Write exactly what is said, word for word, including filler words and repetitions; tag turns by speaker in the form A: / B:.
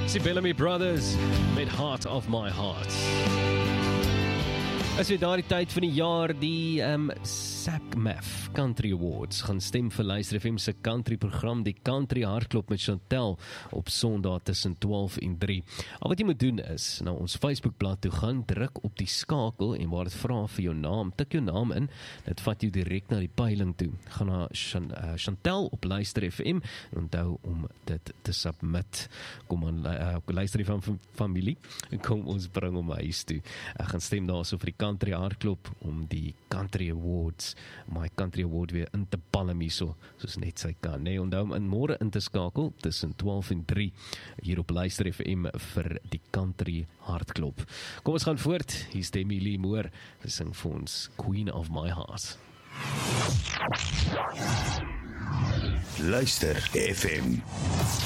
A: Die Bellamy Brothers met Heart of My Heart. As we daardie tyd van die jaar die um, SACMAF Country Awards gaan stem vir Luister F M se country program, die Country Hartklop met Chantel op Sondag tussen twaalf en drie. Al wat jy moet doen is, na ons Facebookblad toe gaan, druk op die skakel en waar dit vra vir jou naam, tik jou naam in, dit vat jou direk na die peiling toe. Gaan na Chan, uh, Chantel op Luister F M en onthou om dit te submit. Kom aan, uh, Luister F M familie, en kom ons bring om huis toe. Ek gaan stem daar so vir die Country Hartklop om die Country Awards, my Country Award weer in te palm hierso, soos net sy kan. Nee, onthou om in môre in te skakel tussen twaalf en drie hier op Luister F M vir die Country Hartklop. Kom ons gaan voort. Hier's Demi Lee Moore, sy sing vir ons Queen of My Heart.
B: Luister F M.